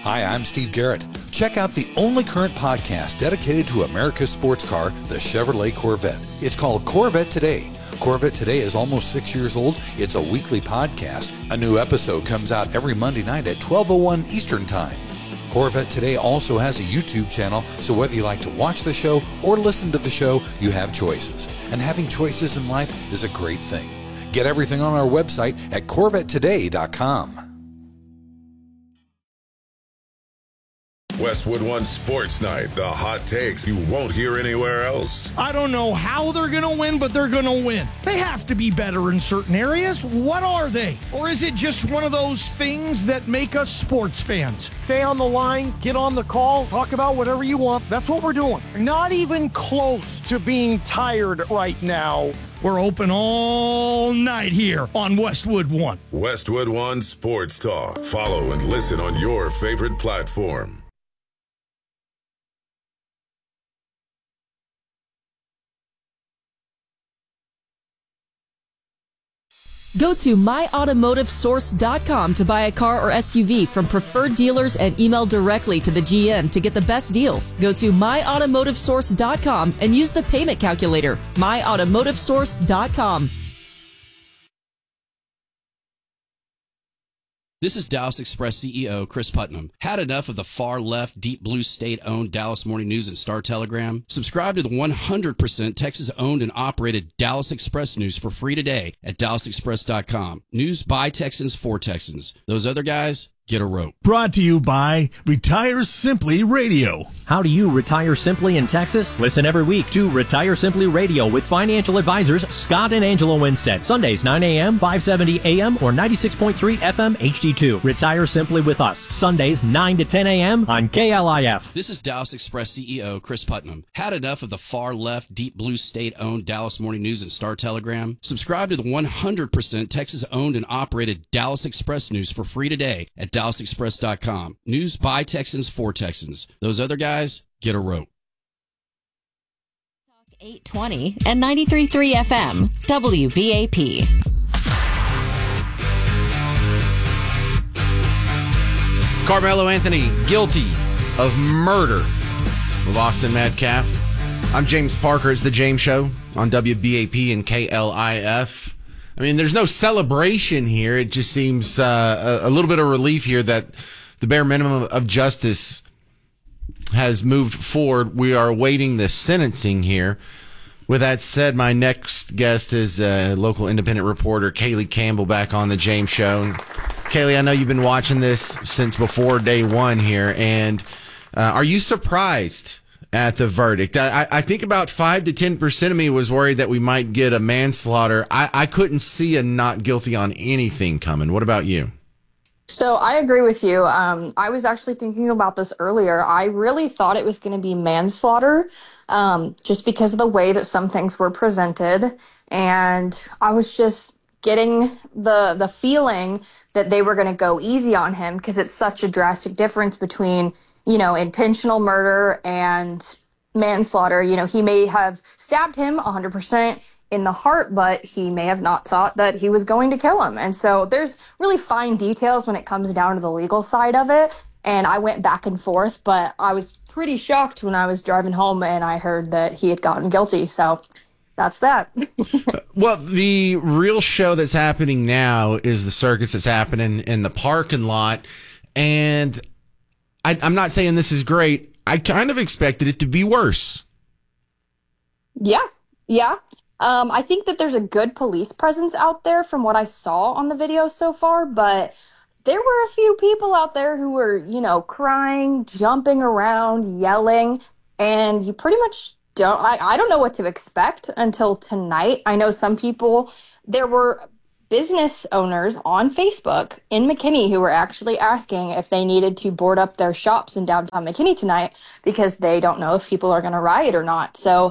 Hi, I'm Steve Garrett. Check out the only current podcast dedicated to America's sports car, the Chevrolet Corvette. It's called Corvette Today. Corvette Today is almost 6 years old. It's a weekly podcast. A new episode comes out every Monday night at 12:01 Eastern Time. Corvette Today also has a YouTube channel, so whether you like to watch the show or listen to the show, you have choices. And having choices in life is a great thing. Get everything on our website at CorvetteToday.com. Westwood One Sports Night, the hot takes you won't hear anywhere else. I don't know how they're going to win, but they're going to win. They have to be better in certain areas. What are they? Or is it just one of those things that make us sports fans? Stay on the line, get on the call, talk about whatever you want. That's what we're doing. Not even close to being tired right now. We're open all night here on Westwood One. Westwood One Sports Talk. Follow and listen on your favorite platform. Go to myautomotivesource.com to buy a car or SUV from preferred dealers and email directly to the GM to get the best deal. Go to myautomotivesource.com and use the payment calculator. myautomotivesource.com. This is Dallas Express CEO Chris Putnam. Had enough of the far-left, deep blue state-owned Dallas Morning News and Star Telegram? Subscribe to the 100% Texas-owned and operated Dallas Express News for free today at dallasexpress.com. News by Texans for Texans. Those other guys, get a rope. Brought to you by Retire Simply Radio. How do you retire simply in Texas? Listen every week to Retire Simply Radio with financial advisors Scott and Angela Winstead. Sundays 9 a.m., 570 a.m., or 96.3 FM HD2. Retire Simply with us. Sundays 9 to 10 a.m. on KLIF. This is Dallas Express CEO Chris Putnam. Had enough of the far-left, deep blue state-owned Dallas Morning News and Star Telegram? Subscribe to the 100% Texas-owned and operated Dallas Express News for free today at dallasexpress.com. News by Texans for Texans. Those other guys, get a rope. 820 and 93.3 FM, WBAP. Carmelo Anthony, guilty of murder of Austin Metcalf. I'm James Parker. It's The James Show on WBAP and KLIF. I mean, there's no celebration here. It just seems a little bit of relief here that the bare minimum of justice has moved forward. We are awaiting the sentencing here. With that said, my next guest is local independent reporter Kaylee Campbell back on the James Show. And Kaylee, I know you've been watching this since before day one here, and are you surprised at the verdict? I think about 5 to 10% of me was worried that we might get a manslaughter. I couldn't see a not guilty on anything coming. What about you? So I agree with you. I was actually thinking about this earlier. I really thought it was going to be manslaughter, just because of the way that some things were presented. And I was just getting the feeling that they were going to go easy on him because it's such a drastic difference between, intentional murder and manslaughter. He may have stabbed him 100% in the heart, but he may have not thought that he was going to kill him. And so there's really fine details when it comes down to the legal side of it. And I went back and forth, but I was pretty shocked when I was driving home and I heard that he had gotten guilty. So that's that. Well, the real show that's happening now is the circus that's happening in the parking lot. And I'm not saying this is great. I kind of expected it to be worse. Yeah. I think that there's a good police presence out there from what I saw on the video so far, but there were a few people out there who were, crying, jumping around, yelling, and you pretty much I don't know what to expect until tonight. I know some people, there were business owners on Facebook in McKinney who were actually asking if they needed to board up their shops in downtown McKinney tonight because they don't know if people are going to riot or not. So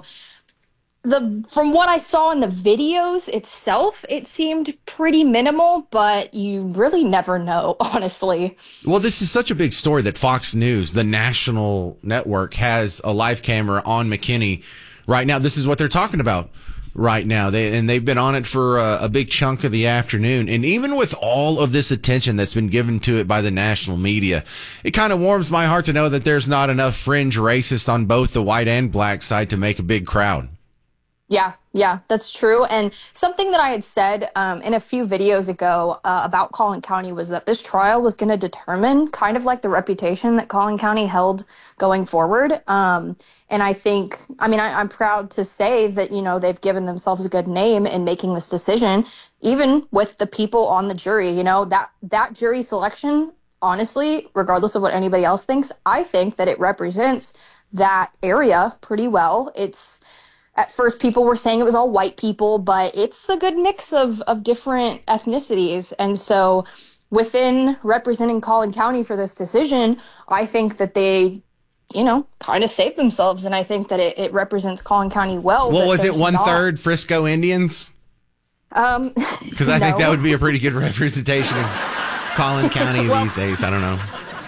from what I saw in the videos itself, it seemed pretty minimal, but you really never know, honestly. Well, this is such a big story that Fox News, the national network, has a live camera on McKinney right now. This is what they're talking about. right now. They've been on it for a big chunk of the afternoon. And even with all of this attention that's been given to it by the national media, it kind of warms my heart to know that there's not enough fringe racists on both the white and black side to make a big crowd. Yeah, that's true. And something that I had said in a few videos ago about Collin County was that this trial was going to determine kind of like the reputation that Collin County held going forward. And I think, I'm proud to say that, they've given themselves a good name in making this decision, even with the people on the jury. That jury selection, honestly, regardless of what anybody else thinks, I think that it represents that area pretty well. At first, people were saying it was all white people, but it's a good mix of different ethnicities. And so within representing Collin County for this decision, I think that they, kind of saved themselves. And I think that it represents Collin County well. Well, was it 1/3 Frisco Indians? Because I think that would be a pretty good representation of Collin County these days. I don't know.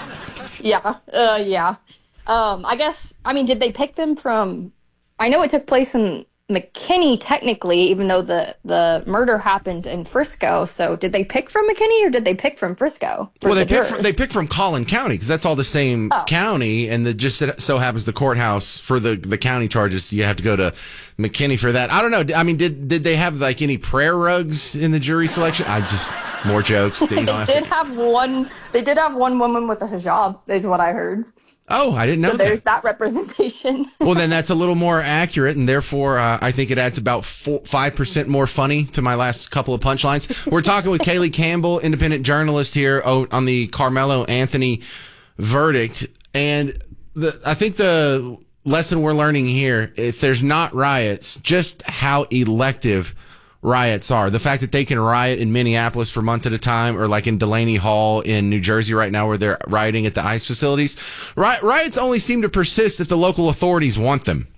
Yeah. I guess, did they pick them from... I know it took place in McKinney, technically, even though the murder happened in Frisco. So did they pick from McKinney or did they pick from Frisco? Well, they picked from Collin County because that's all the same county. And it just so happens the courthouse for the county charges, you have to go to McKinney for that. I don't know. Did they have like any prayer rugs in the jury selection? More jokes. They did have one woman with a hijab, is what I heard. Oh, I didn't know that. So there's that representation. Well, then that's a little more accurate, and therefore I think it adds about 5% more funny to my last couple of punchlines. We're talking with Kaylee Campbell, independent journalist here on the Carmelo Anthony verdict. And I think the lesson we're learning here, if there's not riots, just how elective riots are. The fact that they can riot in Minneapolis for months at a time, or like in Delaney Hall in New Jersey right now where they're rioting at the ICE facilities. Riots only seem to persist if the local authorities want them.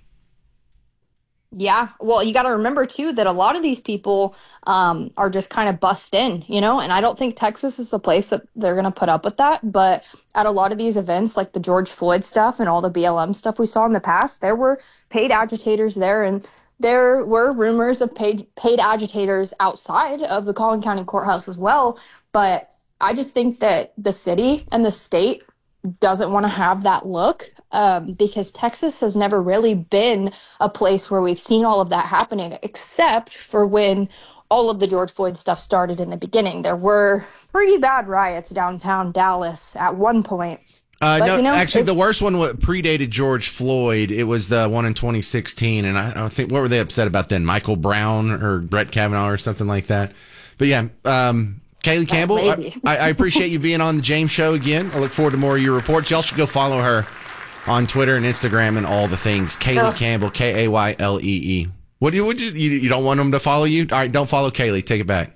Yeah. Well, you got to remember, too, that a lot of these people are just kind of bussed in, and I don't think Texas is the place that they're going to put up with that. But at a lot of these events, like the George Floyd stuff and all the BLM stuff we saw in the past, there were paid agitators there, and there were rumors of paid agitators outside of the Collin County Courthouse as well. But I just think that the city and the state doesn't want to have that look because Texas has never really been a place where we've seen all of that happening, except for when all of the George Floyd stuff started in the beginning. There were pretty bad riots downtown Dallas at one point. Actually, the worst one predated George Floyd. It was the one in 2016, and I think, what were they upset about then? Michael Brown or Brett Kavanaugh or something like that. But yeah, Kaylee Campbell, I appreciate you being on the James Show again. I look forward to more of your reports. Y'all should go follow her on Twitter and Instagram and all the things. Kaylee Campbell, Kaylee. What you don't want them to follow you? All right, don't follow Kaylee. Take it back.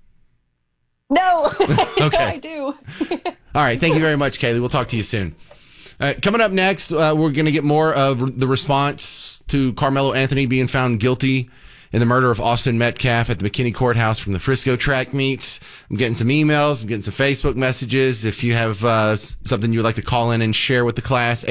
No, okay. I do. All right. Thank you very much, Kaylee. We'll talk to you soon. Coming up next, we're going to get more of the response to Carmelo Anthony being found guilty in the murder of Austin Metcalf at the McKinney Courthouse from the Frisco track meets. I'm getting some emails. I'm getting some Facebook messages. If you have something you would like to call in and share with the class,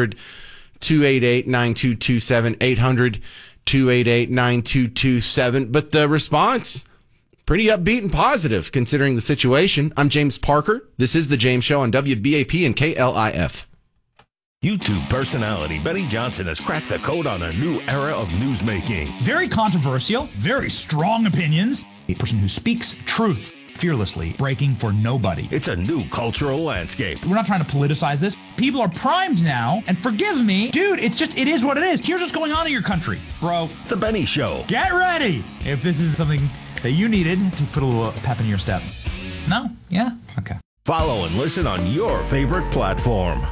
800-288-9227, 800-288-9227. But the response, pretty upbeat and positive considering the situation. I'm James Parker. This is The James Show on WBAP and KLIF. YouTube personality Benny Johnson has cracked the code on a new era of newsmaking. Very controversial, very strong opinions. A person who speaks truth fearlessly, breaking for nobody. It's a new cultural landscape. We're not trying to politicize this. People are primed now, and forgive me, dude, it is what it is. Here's what's going on in your country, bro. The Benny Show. Get ready if this is something that you needed to put a little pep in your step. No? Yeah? Okay. Follow and listen on your favorite platform.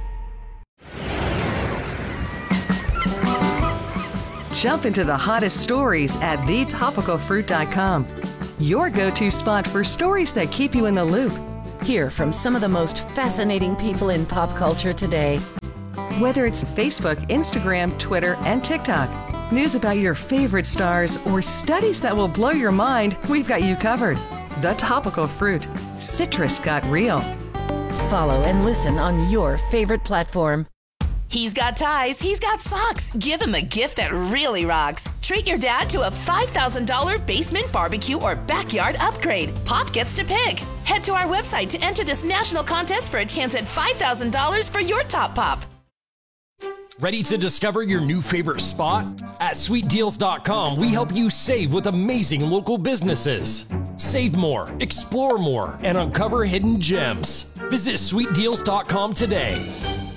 Jump into the hottest stories at thetopicalfruit.com. Your go-to spot for stories that keep you in the loop. Hear from some of the most fascinating people in pop culture today. Whether it's Facebook, Instagram, Twitter, and TikTok, news about your favorite stars, or studies that will blow your mind, we've got you covered. The Topical Fruit. Citrus got real. Follow and listen on your favorite platform. He's got ties, he's got socks. Give him a gift that really rocks. Treat your dad to a $5,000 basement barbecue or backyard upgrade. Pop gets to pick. Head to our website to enter this national contest for a chance at $5,000 for your top pop. Ready to discover your new favorite spot? At sweetdeals.com, we help you save with amazing local businesses. Save more, explore more, and uncover hidden gems. Visit sweetdeals.com today.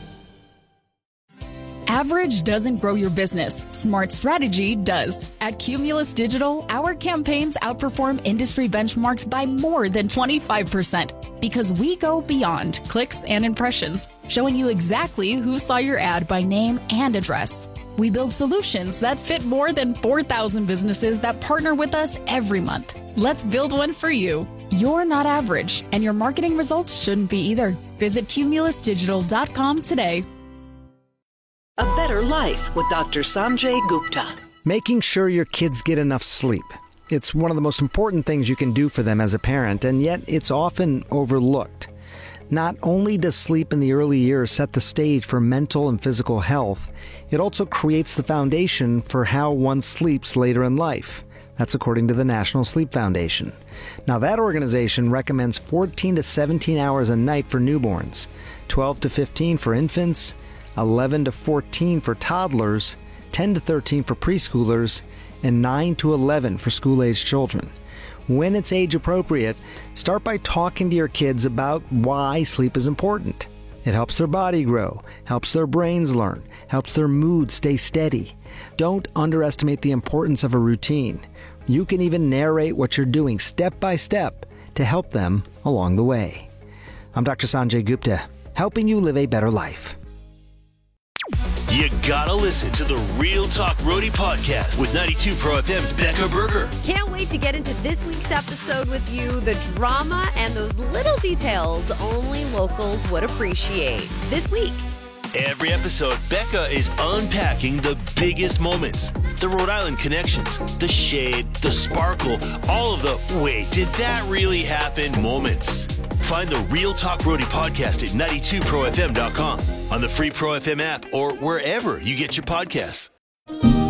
Average doesn't grow your business. Smart strategy does. At Cumulus Digital, our campaigns outperform industry benchmarks by more than 25% because we go beyond clicks and impressions, showing you exactly who saw your ad by name and address. We build solutions that fit more than 4,000 businesses that partner with us every month. Let's build one for you. You're not average, and your marketing results shouldn't be either. Visit cumulusdigital.com today. A Better Life with Dr. Sanjay Gupta. Making sure your kids get enough sleep. It's one of the most important things you can do for them as a parent, and yet it's often overlooked. Not only does sleep in the early years set the stage for mental and physical health, it also creates the foundation for how one sleeps later in life. That's according to the National Sleep Foundation. Now, that organization recommends 14 to 17 hours a night for newborns, 12 to 15 for infants, 11 to 14 for toddlers, 10 to 13 for preschoolers, and 9 to 11 for school-aged children. When it's age appropriate, start by talking to your kids about why sleep is important. It helps their body grow, helps their brains learn, helps their mood stay steady. Don't underestimate the importance of a routine. You can even narrate what you're doing step by step to help them along the way. I'm Dr. Sanjay Gupta, helping you live a better life. You gotta listen to the Real Talk Roadie podcast with 92 Pro FM's Becca Berger. Can't wait to get into this week's episode with you. The drama and those little details only locals would appreciate. This week. Every episode, Becca is unpacking the biggest moments. The Rhode Island connections, the shade, the sparkle, all of the wait, did that really happen moments. Find the Real Talk Roadie podcast at 92profm.com, on the free Pro FM app, or wherever you get your podcasts.